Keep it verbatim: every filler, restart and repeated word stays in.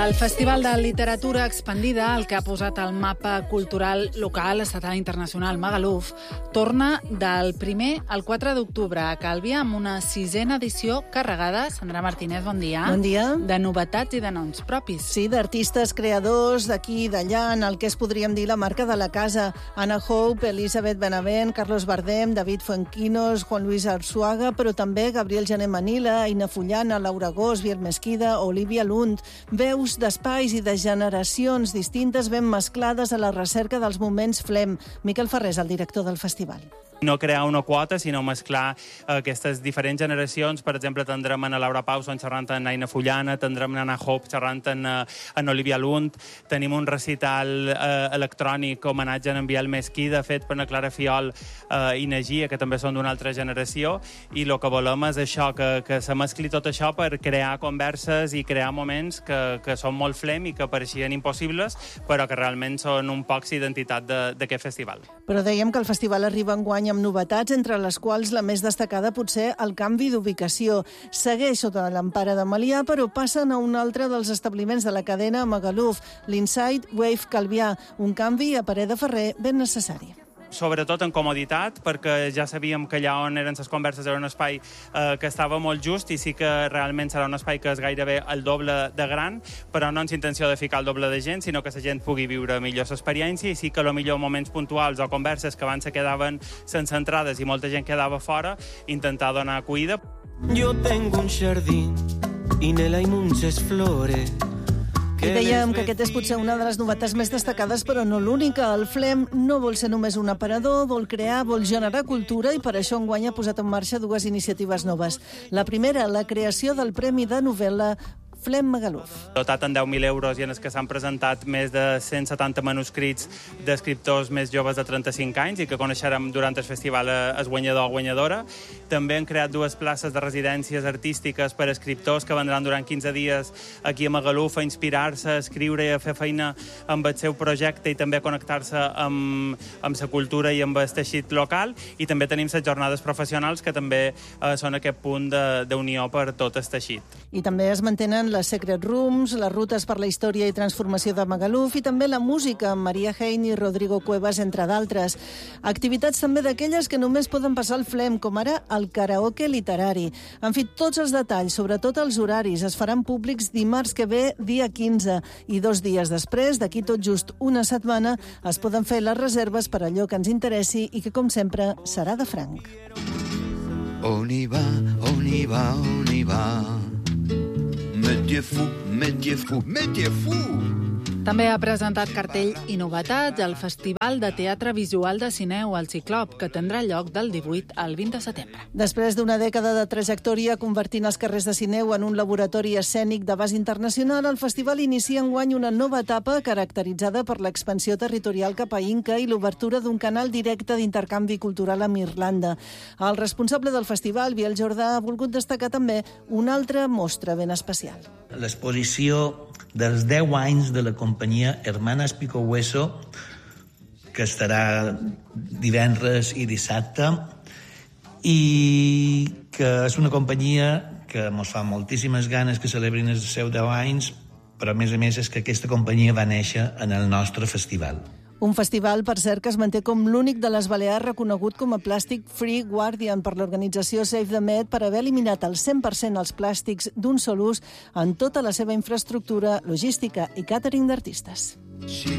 El Festival de Literatura Expandida, el que ha posat al mapa cultural local, estatal i internacional Magaluf, torna del primer al quatre d'octubre a Càlvia amb una sisena edició carregada, Sandra Martínez, bon dia. Bon dia. De novetats i de noms propis. Sí, d'artistes creadors d'aquí i d'allà, en el que es podríem dir la marca de la casa. Anna Hope, Elisabeth Benavent, Carlos Bardem, David Fuenquinos, Juan Luis Arzuaga, però també Gabriel Jané Manila, Aina Fullana, Laura Gós, Biel Mesquida, Olivia Lund. Veus d'espais i de generacions distintes ben mesclades a la recerca dels moments Flem. Miquel Ferrés, el director del festival. No crear una quota, sinó mesclar aquestes diferents generacions. Per exemple, tindrem a Laura Pauson xerrant amb Aina Fullana, tindrem a Anna Hope xerrant amb Olivia Lund, tenim un recital eh, electrònic homenatge a en Biel Mesquida, fet per la Clara Fiol eh, i Nagia, que també són d'una altra generació, i el que volem és això, que, que se mescli tot això per crear converses i crear moments que, que són molt Flem i que pareixien impossibles, però que realment són un poc identitat d'aquest festival. Però dèiem que el festival arriba enguany amb novetats, entre les quals la més destacada potser el canvi d'ubicació. Segueix sota l'empara de Melià, però passen a un altre dels establiments de la cadena Magaluf, l'Inside Wave Calvià, un canvi a parer de Ferrer ben necessari. Sobretot en comoditat, perquè ja sabíem que allà on eren les converses era un espai eh, que estava molt just i sí que realment serà un espai que és gairebé el doble de gran, però no amb intenció de ficar el doble de gent, sinó que la gent pugui viure millor l'experiència i sí que potser moments puntuals o converses que abans se quedaven sense entrades i molta gent quedava fora, intentar donar acollida. Yo tengo un jardín y en él hay muchas flores. I dèiem que aquest és potser una de les novetats més destacades, però no l'única. El Flem no vol ser només un aparador, vol crear, vol generar cultura i per això enguany ha posat en marxa dues iniciatives noves. La primera, la creació del Premi de Novel·la Flem Magaluf. Dotat en deu mil euros i en els que s'han presentat més de cent setanta manuscrits d'escriptors més joves de trenta-cinc anys i que coneixerem durant el festival el guanyador o guanyadora. També han creat dues places de residències artístiques per a escriptors que vendran durant quinze dies aquí a Magaluf a inspirar-se, a escriure i a fer feina amb el seu projecte i també a connectar-se amb, amb la cultura i amb el teixit local. I també tenim les jornades professionals que també eh, són aquest punt d'unió per tot el teixit. I també es mantenen les Secret Rooms, les rutes per la història i transformació de Magaluf i també la música amb Maria Hein i Rodrigo Cuevas, entre d'altres. Activitats també d'aquelles que només poden passar al Flem, com ara el karaoke literari. En fi, tots els detalls, sobretot els horaris, es faran públics dimarts que ve, dia quinze, i dos dies després, d'aquí tot just una setmana, es poden fer les reserves per allò que ens interessi i que, com sempre, serà de franc. On y va, on y va, on y va. Métier fou, métier fou, métier fou. També ha presentat cartell i novetats al Festival de Teatre Visual de Sineu, el Ciclop, que tindrà lloc del divuit al vint de setembre. Després d'una dècada de trajectòria convertint els carrers de Sineu en un laboratori escènic d'abast internacional, el festival inicia enguany una nova etapa caracteritzada per l'expansió territorial cap a Inca i l'obertura d'un canal directe d'intercanvi cultural amb Irlanda. El responsable del festival, Biel Jordà, ha volgut destacar també una altra mostra ben especial. L'exposició dels deu anys de la companyia Hermanas Pico Hueso, que estarà divendres i dissabte, i que és una companyia que ens fa moltíssimes ganes que celebrin els seus deu anys, però a més a més és que aquesta companyia va néixer en el nostre festival. Un festival, per cert, que es manté com l'únic de les Balears reconegut com a Plastic Free Guardian per l'organització Save the Med per haver eliminat el cent per cent els plàstics d'un sol ús en tota la seva infraestructura, logística i càtering d'artistes.